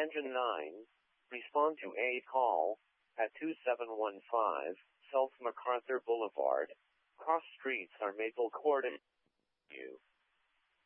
Engine 9, respond to a call at 2715 South MacArthur Boulevard. Cross streets are Maple Court and you.